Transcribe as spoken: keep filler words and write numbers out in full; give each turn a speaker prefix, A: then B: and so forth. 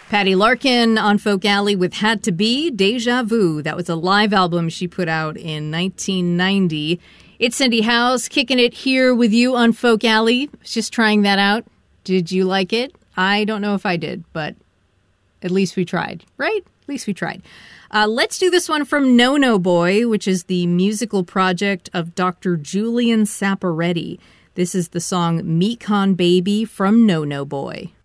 A: Patty Larkin on Folk Alley with Had to Be, Deja Vu. That was a live album she put out in nineteen ninety. It's Cindy House, kicking it here with you on Folk Alley. Just trying that out. Did you like it? I don't know if I did, but at least we tried, right? At least we tried. Uh, let's do this one from No No Boy, which is the musical project of Doctor Julian Saporetti. This is the song Mekon Baby from No No Boy.